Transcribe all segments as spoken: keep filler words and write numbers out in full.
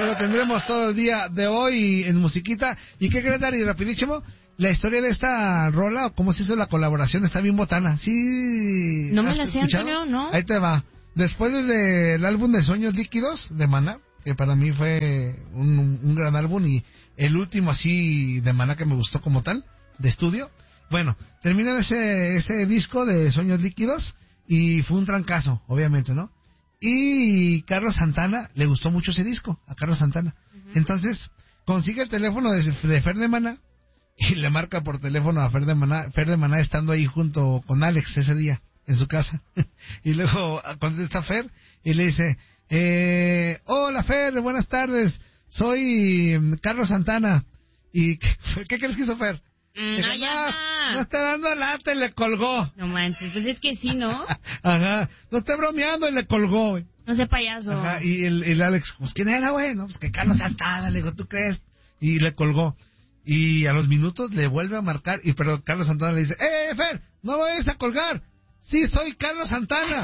que lo tendremos todo el día de hoy en musiquita. ¿Y qué crees, Dari? Rapidísimo, la historia de esta rola, o cómo se hizo la colaboración, está bien botana. Sí. No me la sé, Antonio, ¿no? Ahí te va. Después del álbum de Sueños Líquidos de Maná, que para mí fue un, un gran álbum y el último así de Maná que me gustó como tal, de estudio. Bueno, terminan ese, ese disco de Sueños Líquidos y fue un trancazo, obviamente, ¿no? Y Carlos Santana, le gustó mucho ese disco, a Carlos Santana. Uh-huh. Entonces, consigue el teléfono de, de Fer de Maná y le marca por teléfono a Fer de Maná, Fer de Maná estando ahí junto con Alex ese día, en su casa. Y luego contesta Fer y le dice, eh, hola Fer, buenas tardes, soy Carlos Santana. ¿Y qué, qué crees que hizo Fer? Mm, Dijo, ay, no, no está dando lata y le colgó. No manches, pues es que sí, ¿no? Ajá, no está bromeando y le colgó, güey. No sé, payaso. Ajá, y el, el Alex, pues ¿quién era, güey? No, pues que Carlos Santana, le digo, ¿tú crees? Y le colgó. Y a los minutos le vuelve a marcar, y pero Carlos Santana le dice, ¡eh, Fer! ¡No vayas a colgar! ¡Sí, soy Carlos Santana!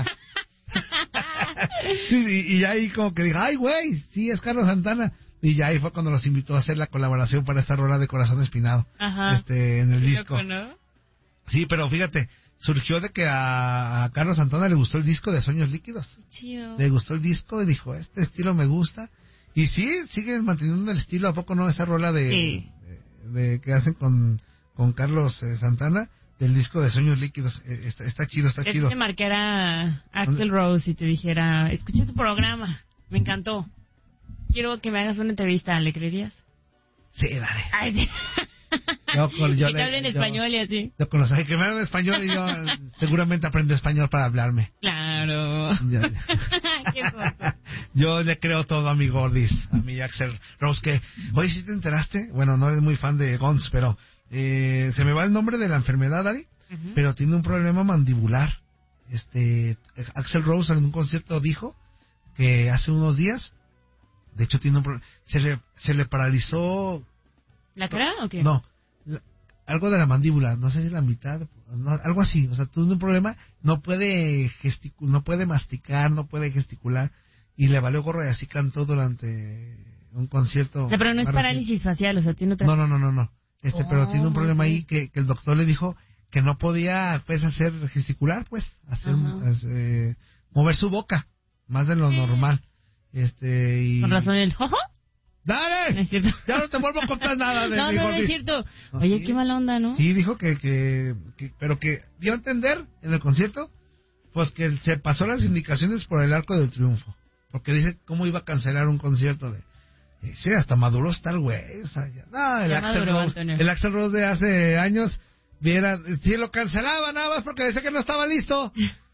y, y, y ahí como que dijo, ¡ay, güey! Sí, es Carlos Santana. Y ya ahí fue cuando los invitó a hacer la colaboración para esta rola de Corazón Espinado. Ajá. Este, en el disco. Loco, ¿no? Sí, pero fíjate, surgió de que a, a Carlos Santana le gustó el disco de Sueños Líquidos. Chido. Le gustó el disco y dijo, este estilo me gusta. Y sí, siguen manteniendo el estilo, ¿a poco no? Esa rola de, sí. de, de que hacen con, con Carlos eh, Santana, del disco de Sueños Líquidos. Eh, está, está chido, está es chido. Si te marcara Axl Rose y te dijera, escuché tu programa, me encantó. Quiero que me hagas una entrevista, ¿le creerías? Sí, dale. Ay, sí. Yo, con, yo que te hablen español y así. Yo con los que me hablan español y yo seguramente aprendo español para hablarme. Claro. Yo, Qué cosa. Yo le creo todo a mi Gordis, a mi Axl Rose, que, oye, ¿sí te enteraste? Bueno, no eres muy fan de Guns, pero eh, se me va el nombre de la enfermedad, Dari, uh-huh. Pero tiene un problema mandibular. Este, Axl Rose en un concierto dijo que hace unos días, de hecho tiene un problema, se le, se le paralizó. ¿La cara o qué? No, la, algo de la mandíbula, no sé si la mitad, no, algo así, o sea, tuvo un problema, no puede gesticular, no puede masticar, no puede gesticular, y le valió gorro y así cantó durante un concierto. O sea, pero no es parálisis facial, o sea, tiene otra... No, no, no, no, no, este, oh, pero tiene un problema okay. ahí que, que el doctor le dijo que no podía, pues, hacer gesticular, pues, hacer, eh, mover su boca, más de lo normal, este, y... Con razón el jojo. ¡Dale! No es cierto. Ya no te vuelvo a contar nada de No, mi no, no Gordis. es cierto. No, Oye, sí. qué mala onda, ¿no? Sí, dijo que, que, que... Pero que dio a entender en el concierto, pues que se pasó las indicaciones por el Arco del Triunfo. Porque dice cómo iba a cancelar un concierto de... Eh, sí, hasta maduró está el güey. O sea, ya, no, el Axl Rose, el Axl Rose de hace años, viera... Sí, lo cancelaba nada más porque decía que no estaba listo.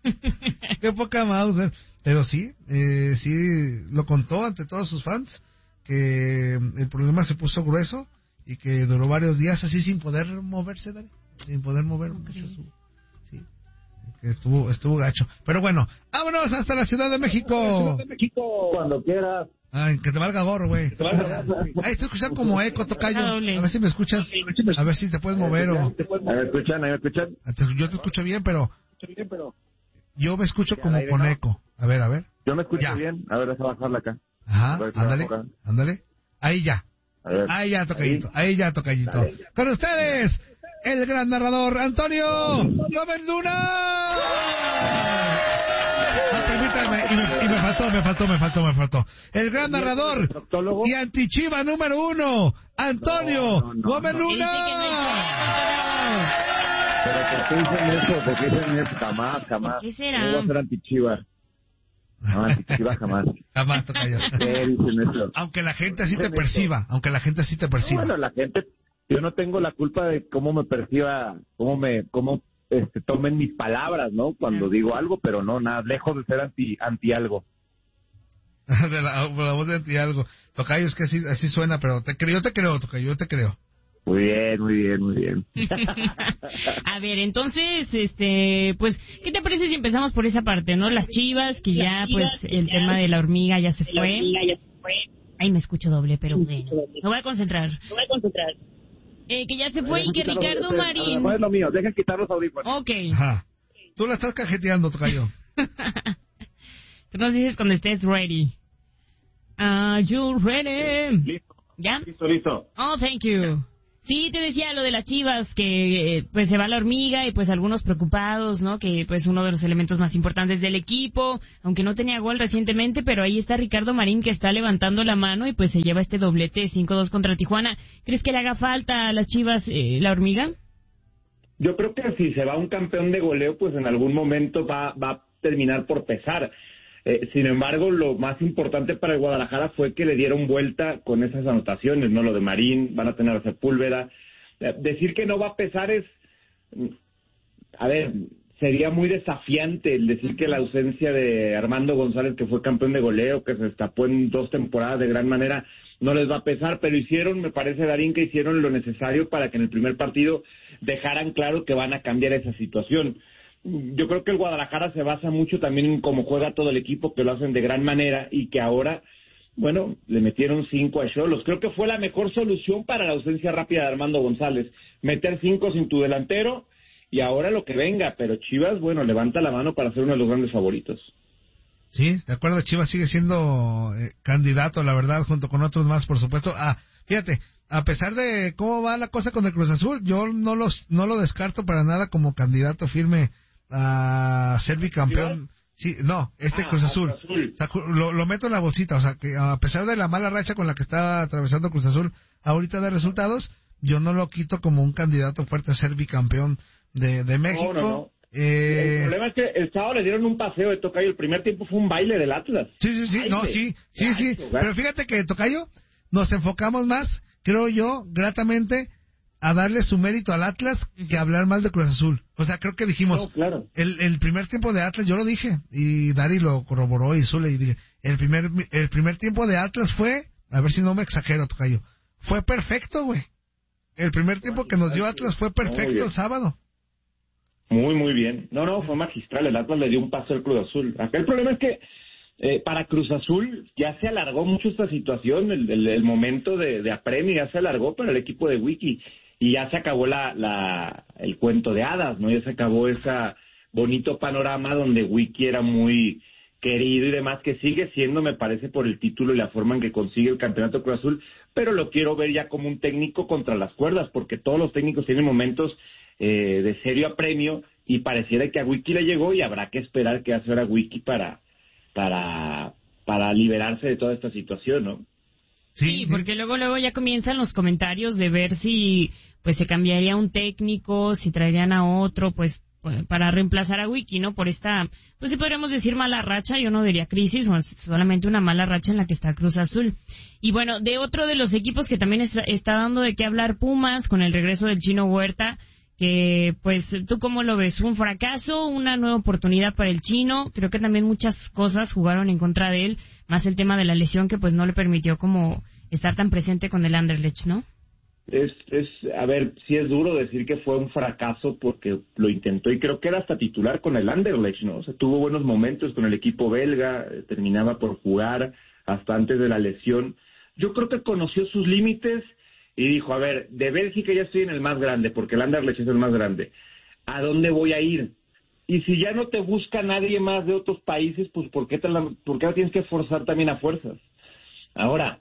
Qué poca mouse. Pero sí, eh, sí lo contó ante todos sus fans, que el problema se puso grueso y que duró varios días así sin poder moverse, Dani, sin poder mover okay. mucho su, sí, que estuvo estuvo gacho. Pero bueno, vámonos hasta la Ciudad de México. Ciudad de México, cuando quieras. Ay, que te valga gorro, güey. Ahí te escuchan como eco, tocayo. A ver si me escuchas, a ver si te puedes mover o. A ver, escuchan, a ver, escuchan. Yo te escucho bien, pero yo me escucho como con eco. A ver, a ver. Yo me escucho ya. bien. A ver, déjame bajarla acá. Ajá, ándale, ándale. Ahí ya. Ahí ya, tocallito. Ahí, ahí ya, tocallito. Dale. Con ustedes, el gran narrador, Antonio Gómez Luna. Ah, permítame, y me, y me faltó, me faltó, me faltó, me faltó. El gran narrador y antichiva número uno, Antonio no, no, no, Gómez Luna. Pero ¿por qué dicen eso? ¿Por qué dicen eso? Jamás, jamás. ¿Qué será? No va a ser antichiva. No, antichiva jamás. Jamás, tocayo. ¿Qué dicen eso? Aunque la gente así te perciba, aunque la gente así te perciba. Bueno, la gente, yo no tengo la culpa de cómo me perciba, cómo me, cómo este, tomen mis palabras, ¿no? Cuando digo algo, pero no, nada, lejos de ser anti, anti algo. de, la, de la voz de anti algo. Tocayo, es que así, así suena, pero te creo, yo te creo, Tocayo, yo te creo. Muy bien, muy bien, muy bien. A ver, entonces, este, pues, ¿qué te parece si empezamos por esa parte, no? Las chivas, que ya, pues, el tema de la hormiga ya se fue. Ahí me escucho doble, pero bueno. Me voy a concentrar. Me voy a concentrar. Eh, que ya se fue y que Ricardo los, Marín... No es lo mío, dejen quitar los audífonos. Ok. Ajá. Tú la estás cajeteando, Tocayo. Tú nos dices cuando estés ready. Are you ready? Listo. ¿Ya? Listo, listo. Oh, thank you. Sí, te decía lo de las Chivas, que eh, pues se va la hormiga y pues algunos preocupados, ¿no? Que pues uno de los elementos más importantes del equipo, aunque no tenía gol recientemente, pero ahí está Ricardo Marín que está levantando la mano y pues se lleva este doblete cinco dos contra Tijuana. ¿Crees que le haga falta a las Chivas eh, la hormiga? Yo creo que si se va un campeón de goleo, pues en algún momento va, va a terminar por pesar. Eh, sin embargo, lo más importante para el Guadalajara fue que le dieron vuelta con esas anotaciones, ¿no? Lo de Marín, van a tener a Sepúlveda. Eh, decir que no va a pesar es, a ver, sería muy desafiante el decir que la ausencia de Armando González, que fue campeón de goleo, que se destapó en dos temporadas de gran manera, no les va a pesar, pero hicieron, me parece, Darín, que hicieron lo necesario para que en el primer partido dejaran claro que van a cambiar esa situación. Yo creo que el Guadalajara se basa mucho también en cómo juega todo el equipo, que lo hacen de gran manera y que ahora, bueno, le metieron cinco a Xolos. Creo que fue la mejor solución para la ausencia rápida de Armando González, meter cinco sin tu delantero y ahora lo que venga, pero Chivas, bueno, levanta la mano para ser uno de los grandes favoritos. Sí, de acuerdo, Chivas sigue siendo eh, candidato, la verdad, junto con otros más, por supuesto. Ah, fíjate, a pesar de cómo va la cosa con el Cruz Azul, yo no los no lo descarto para nada como candidato firme a ser bicampeón. Sí, no, este ah, Cruz Azul. Azul. O sea, lo, lo meto en la bolsita, o sea, que a pesar de la mala racha con la que está atravesando Cruz Azul ahorita de resultados, yo no lo quito como un candidato fuerte a ser bicampeón de, de México. No, no, no. Eh... El problema es que el sábado le dieron un paseo de Tocayo, el primer tiempo fue un baile del Atlas. Sí, sí, sí, baile. no, sí, sí, Gacho, sí, gacho. Pero fíjate que Tocayo, nos enfocamos más, creo yo, gratamente, a darle su mérito al Atlas que hablar mal de Cruz Azul. O sea, creo que dijimos, no, claro. el, el primer tiempo de Atlas, yo lo dije, y Dari lo corroboró y Zule, y dije, el primer, el primer tiempo de Atlas fue, a ver si no me exagero, Tocayo, fue perfecto, güey. El primer tiempo que nos dio Atlas fue perfecto el sábado. Muy, muy bien. No, no, fue magistral. El Atlas le dio un paso al Cruz Azul. Acá el problema es que eh, para Cruz Azul ya se alargó mucho esta situación, el, el, el momento de, de apremio ya se alargó para el equipo de Wiki. Y ya se acabó la, la el cuento de hadas, ¿no? Ya se acabó ese bonito panorama donde Wiki era muy querido y demás, que sigue siendo, me parece, por el título y la forma en que consigue el campeonato Cruz Azul, pero lo quiero ver ya como un técnico contra las cuerdas, porque todos los técnicos tienen momentos eh, de serio apremio y pareciera que a Wiki le llegó y habrá que esperar qué hace ahora Wiki para, para, para liberarse de toda esta situación, ¿no? Sí, porque luego luego ya comienzan los comentarios de ver si pues se cambiaría un técnico, si traerían a otro, pues para reemplazar a Wiki, ¿no? Por esta, pues si podríamos decir mala racha, yo no diría crisis, o solamente una mala racha en la que está Cruz Azul. Y bueno, de otro de los equipos que también está, está dando de qué hablar, Pumas, con el regreso del Chino Huerta, que pues tú cómo lo ves, un fracaso, una nueva oportunidad para el Chino. Creo que también muchas cosas jugaron en contra de él, más el tema de la lesión que pues no le permitió como estar tan presente con el Anderlecht, ¿no? Es, es, a ver, sí es duro decir que fue un fracaso porque lo intentó y creo que era hasta titular con el Anderlecht, ¿no? O sea, tuvo buenos momentos con el equipo belga, eh, terminaba por jugar hasta antes de la lesión. Yo creo que conoció sus límites y dijo, a ver, de Bélgica ya estoy en el más grande, porque el Anderlecht es el más grande. ¿A dónde voy a ir? Y si ya no te busca nadie más de otros países, pues ¿por qué te la, por qué la tienes que forzar también a fuerzas? Ahora,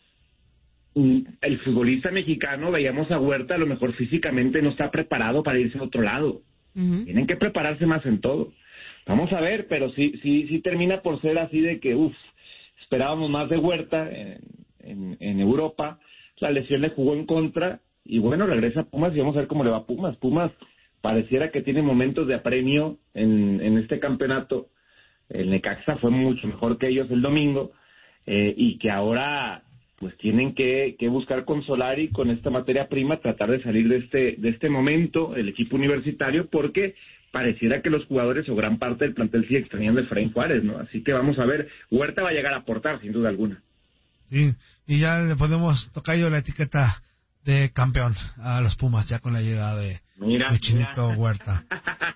el futbolista mexicano, veíamos a Huerta, a lo mejor físicamente no está preparado para irse a otro lado. Uh-huh. Tienen que prepararse más en todo. Vamos a ver, pero sí sí sí termina por ser así de que, uff, esperábamos más de Huerta en, en, en Europa, la lesión le jugó en contra, y bueno, regresa a Pumas y vamos a ver cómo le va a Pumas. Pumas pareciera que tiene momentos de apremio en, en este campeonato. El Necaxa fue mucho mejor que ellos el domingo, eh, y que ahora pues tienen que, que buscar con Solari, con esta materia prima, tratar de salir de este de este momento, el equipo universitario, porque pareciera que los jugadores o gran parte del plantel sigue extrañando a Efraín Juárez, ¿no? Así que vamos a ver, Huerta va a llegar a aportar, sin duda alguna. Sí, y ya le podemos tocar yo la etiqueta de campeón a los Pumas, ya con la llegada de, mira, de Chinito mira. Huerta.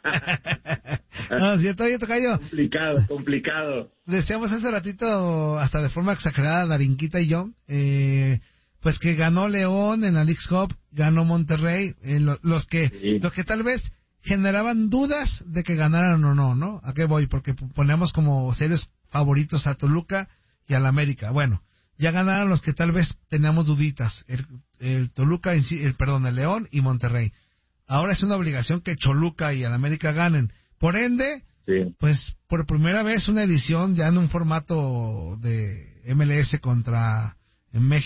No, ¿cierto? Oye, tocayo. Complicado, complicado. Decíamos hace ratito, hasta de forma exagerada, Darinquita y yo, eh, pues que ganó León en la Leagues Cup, ganó Monterrey, eh, lo, los que sí. los que tal vez generaban dudas de que ganaran o no, ¿no? ¿A qué voy? Porque ponemos como serios favoritos a Toluca y al América. Bueno, ya ganaron los que tal vez teníamos duditas, el, el Toluca, el, perdón, el León y Monterrey. Ahora es una obligación que Choluca y el América ganen. Por ende, sí. pues por primera vez una edición ya en un formato de M L S contra en México.